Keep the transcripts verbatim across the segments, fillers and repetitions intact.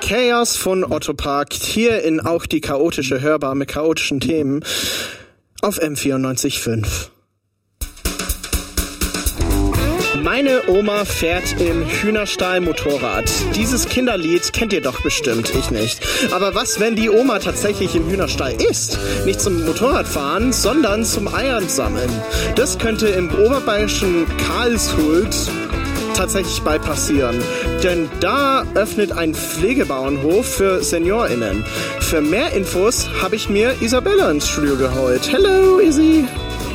Chaos von Otto Park, hier in auch die chaotische Hörbar mit chaotischen Themen auf M vierundneunzig Komma fünf. Meine Oma fährt im Hühnerstall Motorrad. Dieses Kinderlied kennt ihr doch bestimmt, ich nicht. Aber was, wenn die Oma tatsächlich im Hühnerstall ist? Nicht zum Motorradfahren, sondern zum Eiern sammeln. Das könnte im oberbayerischen Karlshult tatsächlich bald passieren. Denn da öffnet ein Pflegebauernhof für SeniorInnen. Für mehr Infos habe ich mir Isabella ins Studio geholt. Hello, Izzy.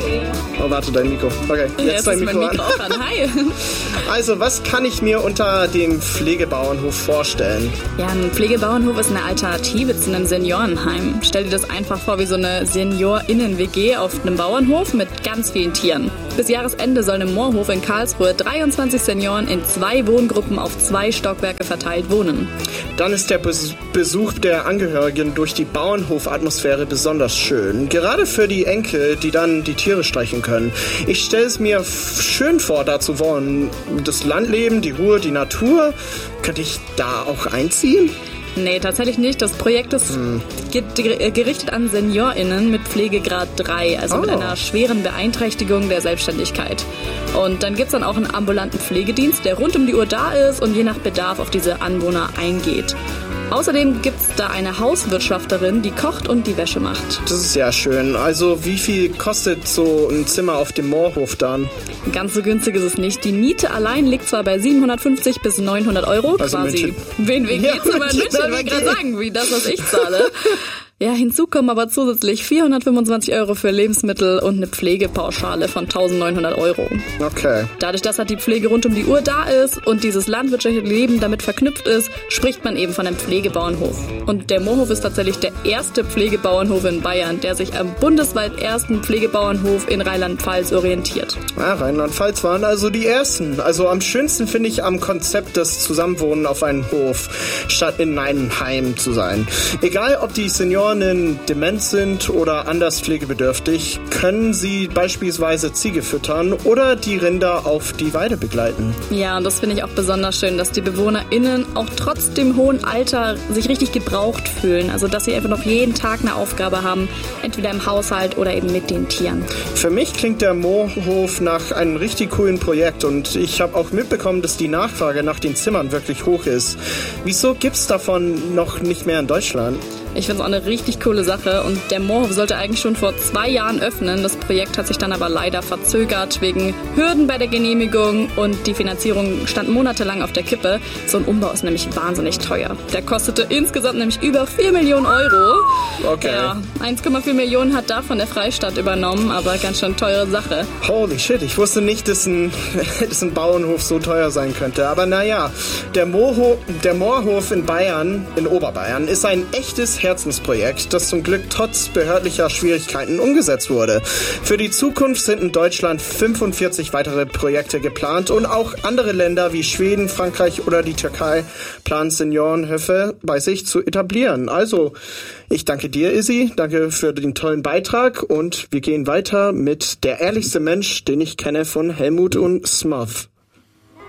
Oh, warte, dein Mikro. Okay, jetzt, jetzt dein ist Mikro, mein Mikro an. auch an. Hi. Also, was kann ich mir unter dem Pflegebauernhof vorstellen? Ja, ein Pflegebauernhof ist eine Alternative zu einem Seniorenheim. Stell dir das einfach vor wie so eine SeniorInnen-W G auf einem Bauernhof mit ganz vielen Tieren. Bis Jahresende sollen im Moorhof in Karlsruhe dreiundzwanzig Senioren in zwei Wohngruppen auf zwei Stockwerke verteilt wohnen. Dann ist der Bes- Besuch der Angehörigen durch die Bauernhofatmosphäre besonders schön. Gerade für die Enkel, die dann die Tiere streichen können. Ich stelle es mir f- schön vor, da zu wohnen. Das Landleben, die Ruhe, die Natur. Könnte ich da auch einziehen? Nee, tatsächlich nicht. Das Projekt ist hm. ge- gerichtet an SeniorInnen mit Pflegegrad drei, also oh. mit einer schweren Beeinträchtigung der Selbstständigkeit. Und dann gibt's dann auch einen ambulanten Pflegedienst, der rund um die Uhr da ist und je nach Bedarf auf diese Anwohner eingeht. Außerdem gibt's da eine Hauswirtschafterin, die kocht und die Wäsche macht. Das ist ja schön. Also wie viel kostet so ein Zimmer auf dem Moorhof dann? Ganz so günstig ist es nicht. Die Miete allein liegt zwar bei siebenhundertfünfzig bis neunhundert Euro, also quasi wie ein W G-Zimmer in München, ich wollte gerade sagen, wie das, was ich zahle. Ja, hinzu kommen aber zusätzlich vierhundertfünfundzwanzig Euro für Lebensmittel und eine Pflegepauschale von eintausendneunhundert Euro. Okay. Dadurch, dass halt die Pflege rund um die Uhr da ist und dieses landwirtschaftliche Leben damit verknüpft ist, spricht man eben von einem Pflegebauernhof. Und der Moorhof ist tatsächlich der erste Pflegebauernhof in Bayern, der sich am bundesweit ersten Pflegebauernhof in Rheinland-Pfalz orientiert. Ah, Rheinland-Pfalz waren also die ersten. Also am schönsten finde ich am Konzept des Zusammenwohnen auf einem Hof, statt in einem Heim zu sein. Egal, ob die Senioren dement sind oder anders pflegebedürftig, können sie beispielsweise Ziege füttern oder die Rinder auf die Weide begleiten. Ja, und das finde ich auch besonders schön, dass die BewohnerInnen auch trotz dem hohen Alter sich richtig gebraucht fühlen. Also, dass sie einfach noch jeden Tag eine Aufgabe haben, entweder im Haushalt oder eben mit den Tieren. Für mich klingt der Moorhof nach einem richtig coolen Projekt und ich habe auch mitbekommen, dass die Nachfrage nach den Zimmern wirklich hoch ist. Wieso gibt's davon noch nicht mehr in Deutschland? Ich finde es auch eine richtig coole Sache und der Moorhof sollte eigentlich schon vor zwei Jahren öffnen. Das Projekt hat sich dann aber leider verzögert wegen Hürden bei der Genehmigung und die Finanzierung stand monatelang auf der Kippe. So ein Umbau ist nämlich wahnsinnig teuer. Der kostete insgesamt nämlich über vier Millionen Euro. Okay. Ja, eins Komma vier Millionen hat davon der Freistaat übernommen, aber ganz schön teure Sache. Holy shit, ich wusste nicht, dass ein, dass ein Bauernhof so teuer sein könnte. Aber naja, der, Moorhof, der Moorhof in Bayern, in Oberbayern, ist ein echtes Herzensprojekt, das zum Glück trotz behördlicher Schwierigkeiten umgesetzt wurde. Für die Zukunft sind in Deutschland fünfundvierzig weitere Projekte geplant und auch andere Länder wie Schweden, Frankreich oder die Türkei planen Seniorenhöfe bei sich zu etablieren. Also, ich danke dir, Izzy, danke für den tollen Beitrag und wir gehen weiter mit Der ehrlichste Mensch, den ich kenne von Helmut und Smuff.